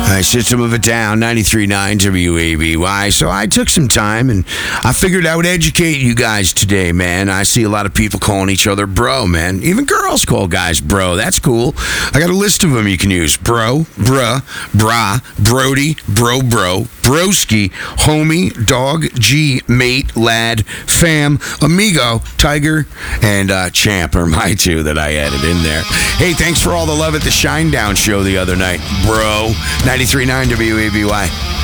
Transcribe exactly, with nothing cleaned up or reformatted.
I System of a Down, ninety-three point nine W A B Y. So I took some time and I figured I would educate you guys today, man. I see a lot of people calling each other bro, man. Even girls call guys bro. That's cool. I got a list of them you can use. Bro, bruh, brah, brody, bro, bro, broski, homie, dog, G, mate, lad, fam, amigo, tiger, and uh, champ are my two that I added in there. Hey, thanks for all the love at the Shinedown show the other night, bro. ninety-three point nine W A B Y.